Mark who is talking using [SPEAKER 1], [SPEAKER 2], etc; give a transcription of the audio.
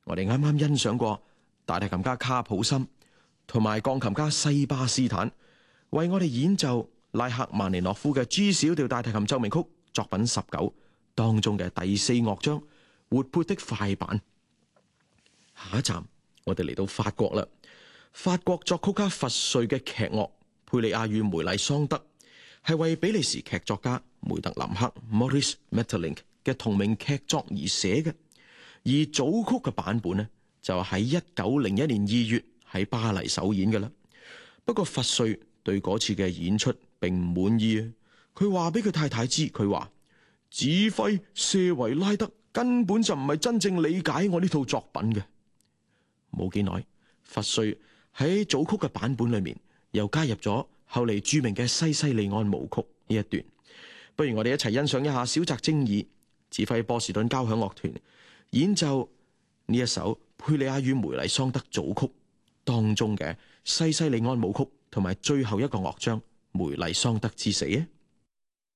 [SPEAKER 1] 我哋啱啱欣賞過大提琴家卡普森同埋鋼琴家西巴斯坦為我哋演奏拉赫曼尼諾夫嘅 G 小調大提琴奏鳴曲作品19當中嘅第4樂章活潑的快板。下一站我哋嚟到法國啦。法國作曲家佛瑞嘅劇樂《佩里亞與梅麗桑德》係為比利時劇作家梅特林克 Maurice Maeterlinck 嘅同名劇作而寫嘅，而組曲嘅版本呢，就喺1901年2月喺巴黎首演嘅啦。不過佛瑞對嗰次嘅演出並唔滿意啊！佢話俾佢太太知，佢話指揮謝維拉德根本就唔係真正理解我呢套作品嘅。冇幾耐，佛瑞喺組曲嘅版本裏面又加入咗後嚟著名嘅西西里安舞曲呢一段。不如我哋一齊欣賞一下小澤征爾指揮波士頓交響樂團演奏呢一首佩里亞與梅麗桑德組曲當中嘅西西里安舞曲同埋最後一個樂章梅麗桑德之死啊！